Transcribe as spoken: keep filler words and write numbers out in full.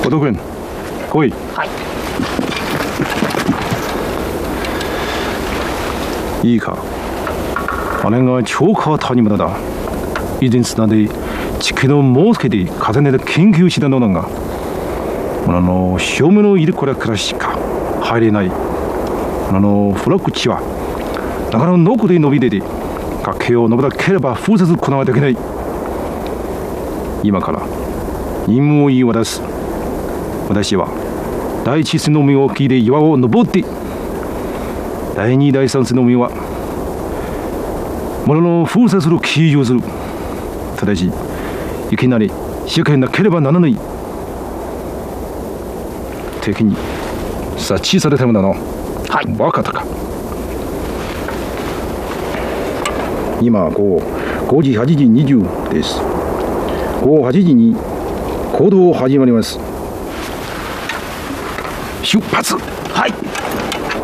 後藤君、来い。 はい。 いいか。姉が超過谷村だ。以前砂で地形のもうすけで重ねて研究したのだが、あの証明のいるこれからしか入れない。あのフラッグ地はだからのこで伸びてて崖を登らければ封鎖することができない。今から任務を言い渡す。私は第一つの実を聞いて岩を登って、第二第三つの実は物の封鎖する記事をする。ただしいきなり仕掛けなければならない。敵に察知されたものだな。 はい。 分かったか。今午後ごじはちじにじゅうです。午後はちじに行動始まります。出発。 はい。